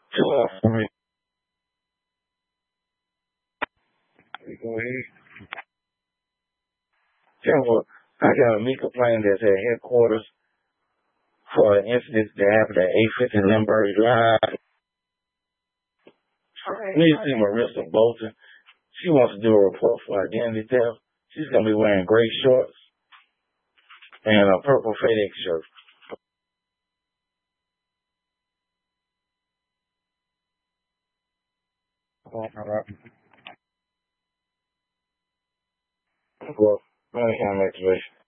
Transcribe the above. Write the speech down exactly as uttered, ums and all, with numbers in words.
Go ahead. Tell what, I got a meat complaint that's at headquarters for an incident that happened at eight fifty Limburg Drive. We see Marissa Bolton. She wants to do a report for identity theft. She's going to be wearing gray shorts and a purple FedEx shirt. Well, Manningham activation.